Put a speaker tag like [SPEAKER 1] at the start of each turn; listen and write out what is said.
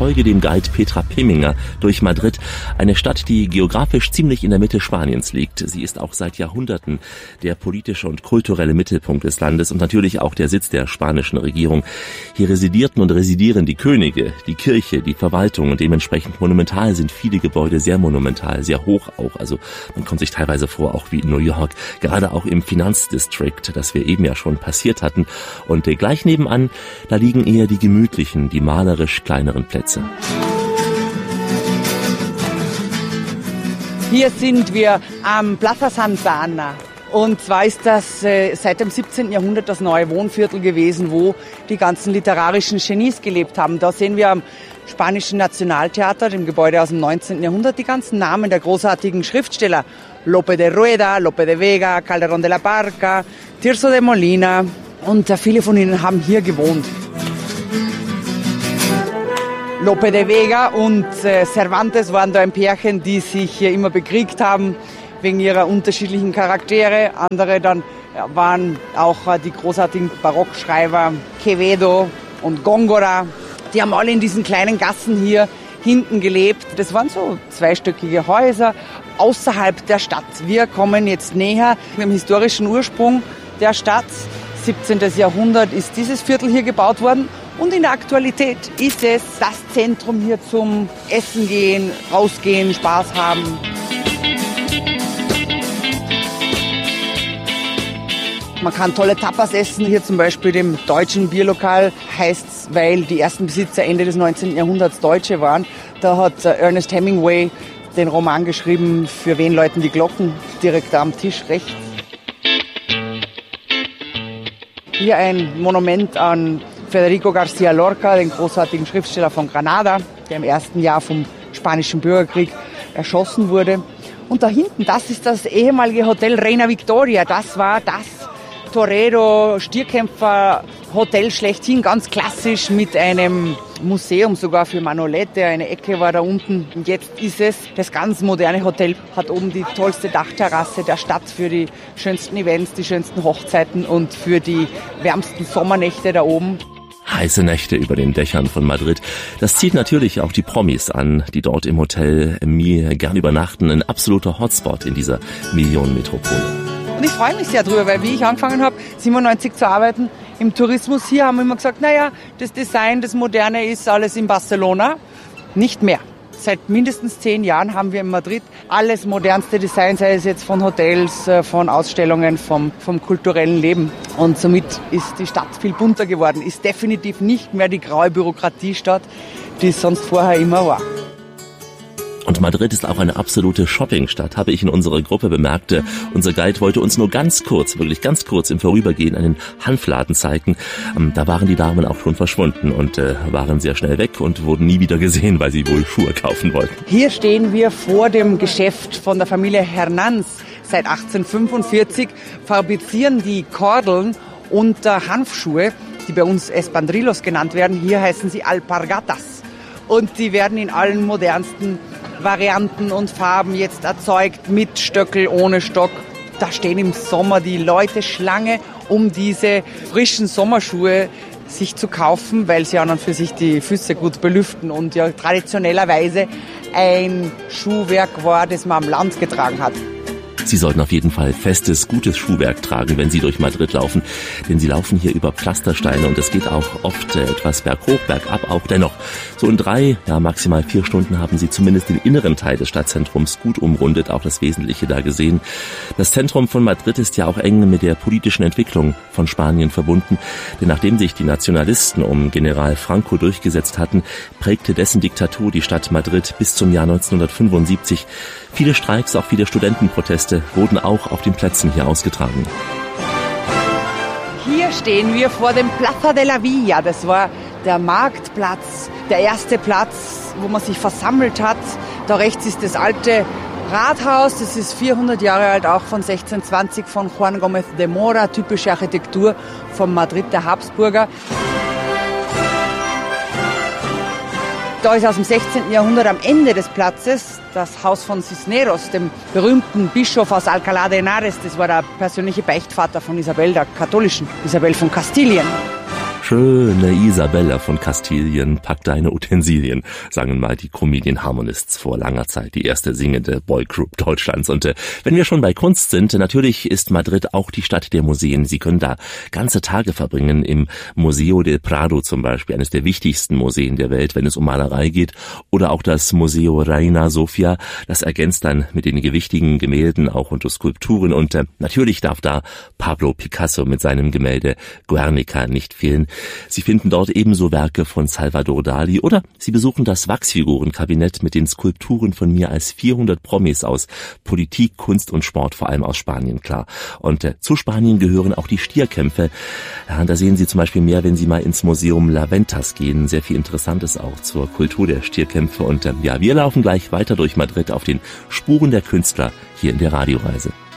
[SPEAKER 1] folge dem Guide Petra Peminger durch Madrid, eine Stadt, die geografisch ziemlich in der Mitte Spaniens liegt. Sie ist auch seit Jahrhunderten der politische und kulturelle Mittelpunkt des Landes und natürlich auch der Sitz der spanischen Regierung. Hier residierten und residieren die Könige, die Kirche, die Verwaltung und dementsprechend monumental sind viele Gebäude, sehr monumental, sehr hoch auch. Also man kommt sich teilweise vor, auch wie in New York, gerade auch im Finanzdistrikt, das wir eben ja schon passiert hatten. Und gleich nebenan, da liegen eher die gemütlichen, die malerisch kleineren Plätze.
[SPEAKER 2] Hier sind wir am Plaza Santa Ana. Und zwar ist das seit dem 17. Jahrhundert das neue Wohnviertel gewesen, wo die ganzen literarischen Genies gelebt haben. Da sehen wir am Spanischen Nationaltheater, dem Gebäude aus dem 19. Jahrhundert, die ganzen Namen der großartigen Schriftsteller. Lope de Rueda, Lope de Vega, Calderón de la Barca, Tirso de Molina. Und viele von ihnen haben hier gewohnt. Lope de Vega und Cervantes waren da ein Pärchen, die sich hier immer bekriegt haben wegen ihrer unterschiedlichen Charaktere. Andere dann waren auch die großartigen Barockschreiber Quevedo und Góngora. Die haben alle in diesen kleinen Gassen hier hinten gelebt. Das waren so zweistöckige Häuser außerhalb der Stadt. Wir kommen jetzt näher dem historischen Ursprung der Stadt. 17. Jahrhundert ist dieses Viertel hier gebaut worden. Und in der Aktualität ist es das Zentrum hier zum Essen gehen, rausgehen, Spaß haben. Man kann tolle Tapas essen. Hier zum Beispiel dem deutschen Bierlokal heißt's, weil die ersten Besitzer Ende des 19. Jahrhunderts Deutsche waren. Da hat Ernest Hemingway den Roman geschrieben, für wen läuten die Glocken, direkt am Tisch rechts. Hier ein Monument an Federico García Lorca, den großartigen Schriftsteller von Granada, der im ersten Jahr vom Spanischen Bürgerkrieg erschossen wurde. Und da hinten, das ist das ehemalige Hotel Reina Victoria. Das war das Torero-Stierkämpfer-Hotel schlechthin, ganz klassisch mit einem Museum sogar für Manolete. Eine Ecke war da unten. Und jetzt ist es das ganz moderne Hotel, hat oben die tollste Dachterrasse der Stadt für die schönsten Events, die schönsten Hochzeiten und für die wärmsten Sommernächte da oben.
[SPEAKER 1] Heiße Nächte über den Dächern von Madrid. Das zieht natürlich auch die Promis an, die dort im Hotel mir gern übernachten. Ein absoluter Hotspot in dieser Millionenmetropole.
[SPEAKER 2] Und ich freue mich sehr drüber, weil wie ich angefangen habe, 97 zu arbeiten im Tourismus hier, haben wir immer gesagt, naja, das Design, das Moderne ist alles in Barcelona. Nicht mehr. Seit mindestens 10 Jahren haben wir in Madrid alles modernste Design, sei es jetzt von Hotels, von Ausstellungen, vom kulturellen Leben. Und somit ist die Stadt viel bunter geworden, ist definitiv nicht mehr die graue Bürokratiestadt, die es sonst vorher immer war.
[SPEAKER 1] Und Madrid ist auch eine absolute Shoppingstadt, habe ich in unserer Gruppe bemerkt. Unser Guide wollte uns nur ganz kurz, wirklich ganz kurz im Vorübergehen einen Hanfladen zeigen. Da waren die Damen auch schon verschwunden und waren sehr schnell weg und wurden nie wieder gesehen, weil sie wohl Schuhe kaufen wollten.
[SPEAKER 2] Hier stehen wir vor dem Geschäft von der Familie Hernández. Seit 1845 fabrizieren die Kordeln und Hanfschuhe, die bei uns Espandrillos genannt werden. Hier heißen sie Alpargatas. Und die werden in allen modernsten Varianten und Farben jetzt erzeugt, mit Stöckel, ohne Stock. Da stehen im Sommer die Leute Schlange, um diese frischen Sommerschuhe sich zu kaufen, weil sie an und für sich die Füße gut belüften und ja traditionellerweise ein Schuhwerk war, das man am Land getragen hat.
[SPEAKER 1] Sie sollten auf jeden Fall festes, gutes Schuhwerk tragen, wenn Sie durch Madrid laufen, denn Sie laufen hier über Pflastersteine und es geht auch oft etwas berghoch, bergab auch. Dennoch, so in 3, maximal 4 Stunden haben Sie zumindest den inneren Teil des Stadtzentrums gut umrundet, auch das Wesentliche da gesehen. Das Zentrum von Madrid ist ja auch eng mit der politischen Entwicklung von Spanien verbunden, denn nachdem sich die Nationalisten um General Franco durchgesetzt hatten, prägte dessen Diktatur die Stadt Madrid bis zum Jahr 1975. Viele Streiks, auch viele Studentenproteste wurden auch auf den Plätzen hier ausgetragen.
[SPEAKER 2] Hier stehen wir vor dem Plaza de la Villa. Das war der Marktplatz, der erste Platz, wo man sich versammelt hat. Da rechts ist das alte Rathaus, das ist 400 Jahre alt, auch von 1620 von Juan Gómez de Mora, typische Architektur von Madrid der Habsburger. Da ist aus dem 16. Jahrhundert am Ende des Platzes das Haus von Cisneros, dem berühmten Bischof aus Alcalá de Henares. Das war der persönliche Beichtvater von Isabel, der katholischen Isabel von Kastilien.
[SPEAKER 1] Schöne Isabella von Kastilien, pack deine Utensilien, sangen mal die Comedian Harmonists vor langer Zeit, die erste singende Boygroup Deutschlands. Und wenn wir schon bei Kunst sind, natürlich ist Madrid auch die Stadt der Museen. Sie können da ganze Tage verbringen im Museo del Prado zum Beispiel, eines der wichtigsten Museen der Welt, wenn es um Malerei geht, oder auch das Museo Reina Sofia. Das ergänzt dann mit den gewichtigen Gemälden auch und Skulpturen. Und natürlich darf da Pablo Picasso mit seinem Gemälde Guernica nicht fehlen. Sie finden dort ebenso Werke von Salvador Dali oder Sie besuchen das Wachsfigurenkabinett mit den Skulpturen von mehr als 400 Promis aus Politik, Kunst und Sport, vor allem aus Spanien, klar. Und zu Spanien gehören auch die Stierkämpfe. Ja, da sehen Sie zum Beispiel mehr, wenn Sie mal ins Museum La Ventas gehen. Sehr viel Interessantes auch zur Kultur der Stierkämpfe. Und ja, wir laufen gleich weiter durch Madrid auf den Spuren der Künstler hier in der Radioreise.